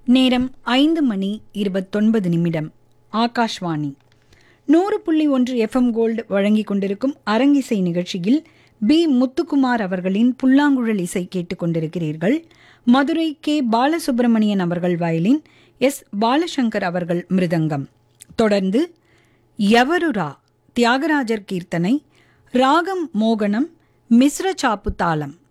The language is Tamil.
நேரம் 5:29. ஆகாஷ்வாணி 100.1 எஃப்எம் கோல்டு வழங்கிக் கொண்டிருக்கும் அரங்கிசை நிகழ்ச்சியில் பி. முத்துக்குமார் அவர்களின் புல்லாங்குழல் இசை கேட்டுக் கொண்டிருக்கிறீர்கள். மதுரை கே. பாலசுப்ரமணியன் அவர்கள் வயலின், எஸ். பாலசங்கர் அவர்கள் மிருதங்கம். தொடர்ந்து யவருரா தியாகராஜர் கீர்த்தனை, ராகம் மோகனம், மிஸ்ர சாப்பு தாளம்.